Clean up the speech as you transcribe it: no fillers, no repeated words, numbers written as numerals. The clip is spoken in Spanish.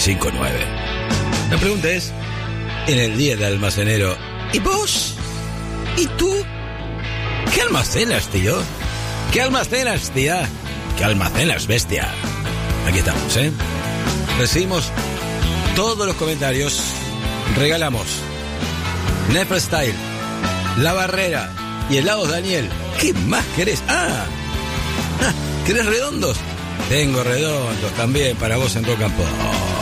959. La pregunta es, en el día del almacenero, ¿y vos? ¿Y tú? ¿Qué almacenas, tío? ¿Qué almacenas, tía? ¿Qué almacenas, bestia? Aquí estamos, ¿eh? Recibimos todos los comentarios. Regalamos Neferstyle, La Barrera y helados Daniel. ¿Qué más querés? ¿Querés redondos? Tengo redondos también para vos en Rock and Pop.